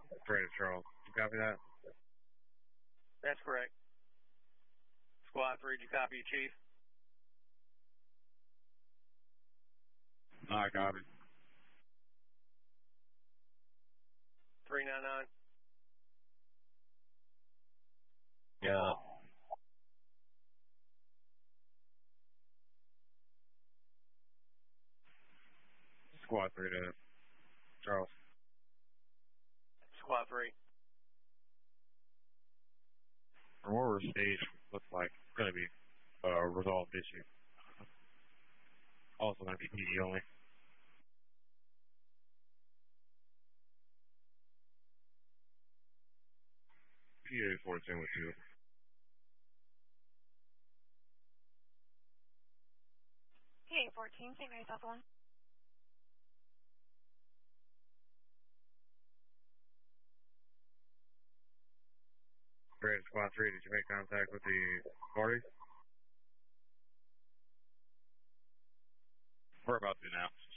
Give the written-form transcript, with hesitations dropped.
Great, Charles. You copy that? That's correct. Squad 3, did you copy, Chief? I copy. 399. Yeah. Squad 3 to Charles. Squad 3. From where we're staged, looks like it's going to be a resolved issue. Also going to be PD only. PA 14 with you. PA 14, St. Mary's Alpha 1. Great, Squad 3, did you make contact with the party? We're about to now.